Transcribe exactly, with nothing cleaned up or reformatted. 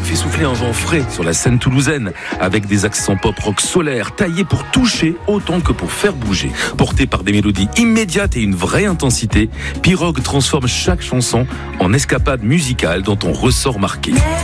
fait souffler un vent frais sur la scène toulousaine, avec des accents pop-rock solaires, taillés pour toucher autant que pour faire bouger. Porté par des mélodies immédiates et une vraie intensité, Pirogue transforme chaque chanson en escapade musicale dont on ressort marqué.